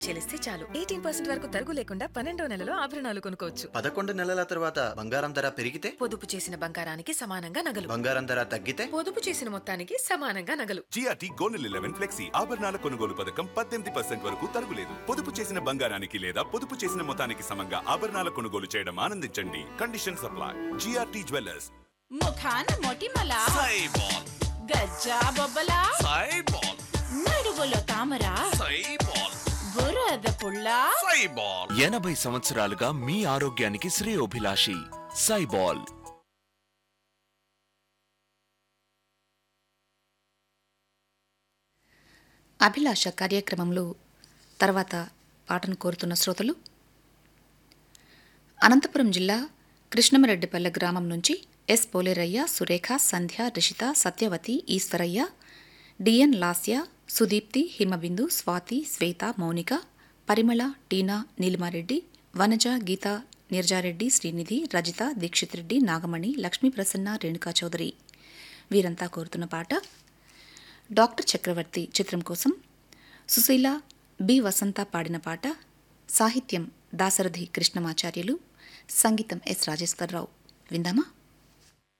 చెల్లిస్తే చాలు 18% వరకు తరుగు లేకుండా 12వ నెలలో ఆభరణాలు కొనుక్కోవచ్చు. 11 నెలల తర్వాత బంగారం ధర పెరిగితే పొదుపు చేసిన బంగారానికి సమానంగా నగలు. బంగారం ధర తగ్గితే పొదుపు చేసిన మొత్తానికి సమానంగా నగలు. జిఆర్టీ గోల్డ్ 11 ఫ్లెక్సీ ఆభరణాల కొనుగోలు పథకం 18% వరకు తరుగులేదు. పొదుపు చేసిన బంగారానికి లేదా పొదుపు చేసిన మొత్తానికి సమంగా ఆభరణాల కొనుగోలు చేయడం ఆనందించండి. Condition supply. GRT jewellers. ముఖాన మొటిమల సైబాల్, గజ్జా బొబ్బల సైబాల్, నడువులో తామర సైబాల్, బురద పుల్ల సైబాల్. 80 సంవత్సరాలుగా మీ ఆరోగ్యానికి శ్రేయోభిలాషి సైబాల్. అభిలాష కార్యక్రమంలో తర్వాత పాటను కోరుతున్న శ్రోతలు అనంతపురం జిల్లా కృష్ణమరెడ్డిపల్లె గ్రామం నుంచి ఎస్ పోలేరయ్య, సురేఖ, సంధ్య, రిషిత, సత్యవతి, ఈశ్వరయ్య, డిఎన్ లాస్య, సుదీప్తి, హిమబిందు, స్వాతి, శ్వేత, మౌనిక, పరిమళ, టీనా, నీలిమారెడ్డి, వనజ, గీత, నిర్జారెడ్డి, శ్రీనిధి, రజిత, దీక్షిత్ రెడ్డి, నాగమణి, లక్ష్మీప్రసన్న, రేణుకా చౌదరి వీరంతా కోరుతున్న పాట డాక్టర్ చక్రవర్తి చిత్రం కోసం సుశీల, బి వసంత పాడిన పాట. సాహిత్యం దాశరథి కృష్ణమాచార్యులు, సంగీతం ఎస్ రాజేశ్వరరావు. విందామా?